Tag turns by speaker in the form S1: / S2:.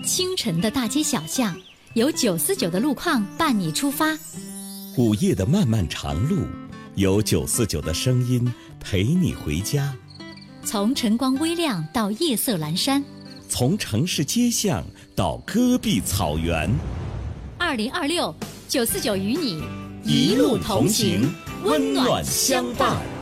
S1: 清晨的大街小巷，有949的路况伴你出发；
S2: 午夜的漫漫长路，有949的声音陪你回家。
S1: 从晨光微亮到夜色阑珊，
S2: 从城市街巷到戈壁草原。
S1: 2026，949与你
S2: 一路同行，温暖相伴。